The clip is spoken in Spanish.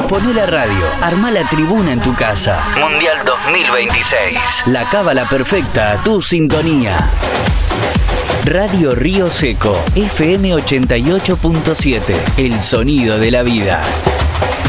Poné la radio, armá la tribuna en tu casa. Mundial 2026. La cábala perfecta a tu sintonía. Radio Río Seco, FM 88.7. El sonido de la vida.